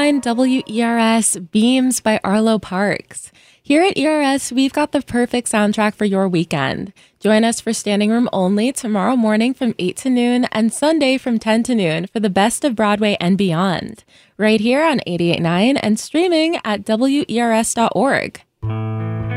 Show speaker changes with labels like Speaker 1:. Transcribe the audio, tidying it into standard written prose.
Speaker 1: 88.9 WERS Beams by Arlo Parks. Here at ERS, we've got the perfect soundtrack for your weekend. Join us for standing room only tomorrow morning from 8 to noon and Sunday from 10 to noon for the best of Broadway and beyond. Right here on 88.9 and streaming at WERS.org.